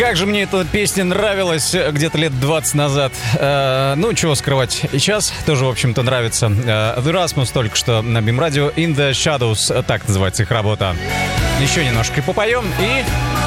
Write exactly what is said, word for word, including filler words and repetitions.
Как же мне эта песня нравилась где-то лет двадцать назад. Э, ну, чего скрывать. И сейчас тоже, в общем-то, нравится. Э, The Rasmus только что на Бим Радио. In the Shadows. Так называется их работа. Еще немножко попоем и